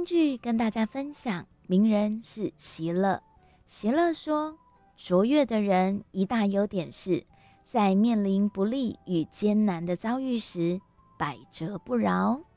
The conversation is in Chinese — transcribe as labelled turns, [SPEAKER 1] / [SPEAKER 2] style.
[SPEAKER 1] 句跟大家分享，名人是席勒。席勒说，卓越的人一大优点是在面临不利与艰难的遭遇时百折不挠。